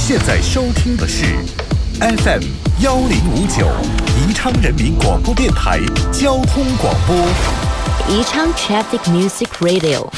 现在收听的是 FM 1059宜昌人民广播电台交通广播。 宜昌 Traffic Music Radio。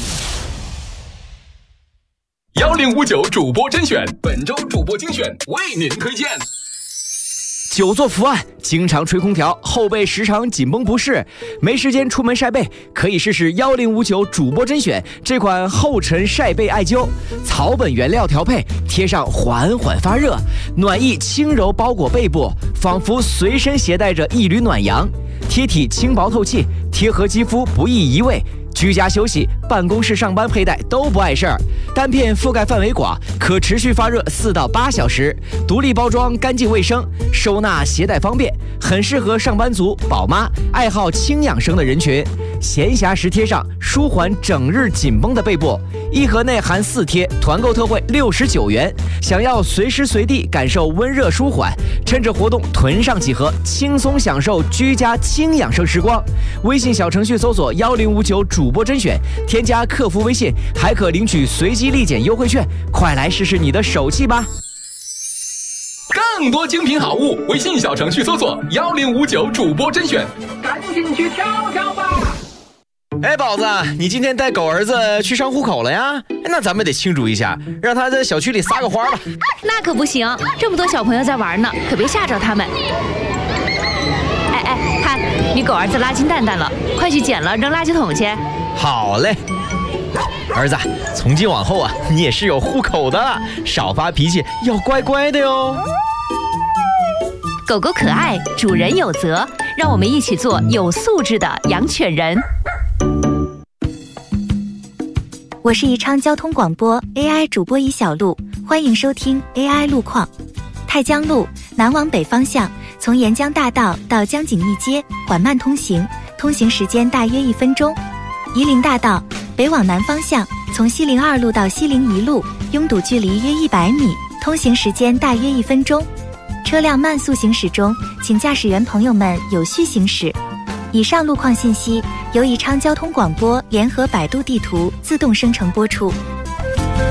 1059主播甄选，本周主播精选为您推荐。 久坐伏案，经常吹空调，后背时常紧绷不适，没时间出门晒背，可以试试1059主播甄选这款后尘晒背艾灸，草本原料调配，贴上缓缓发热，暖意轻柔包裹背部，仿佛随身携带着一缕暖阳，贴体轻薄透气，贴合肌肤不易移位。居家休息、办公室上班佩戴都不碍事儿。单片覆盖范围广，可持续发热4到8小时。独立包装，干净卫生，收纳携带方便，很适合上班族、宝妈、爱好轻养生的人群。闲暇时贴上，舒缓整日紧绷的背部。一盒内含4贴，团购特惠69元。想要随时随地感受温热舒缓，趁着活动囤上几盒，轻松享受居家轻养生时光。微信小程序搜索1059主播甄选，添加客服微信，还可领取随机立减优惠券，快来试试你的手气吧！ 更多精品好物，微信小程序搜索1059主播甄选，赶紧去挑挑吧！ 哎，宝子，你今天带狗儿子去上户口了呀？那咱们得庆祝一下，让他在小区里撒个花吧。 那可不行，这么多小朋友在玩呢，可别吓着他们。哎，看你狗儿子拉金蛋蛋了，快去捡了扔垃圾桶去。 好嘞，儿子，从今往后啊，你也是有户口的，少发脾气，要乖乖的哟。 狗狗可爱，主人有责，让我们一起做有素质的养犬人。 我是宜昌交通广播 AI 主播尹小璐，欢迎收听 AI 路况。太江路南往北方向，从沿江大道到江景义街缓慢通行，通行时间大约1分钟。夷陵大道北往南方向，从西陵2路到西陵1路，拥堵距离约100米，通行时间大约1分钟。车辆慢速行驶中，请驾驶员朋友们有序行驶。以上路况信息由宜昌交通广播联合百度地图自动生成播出。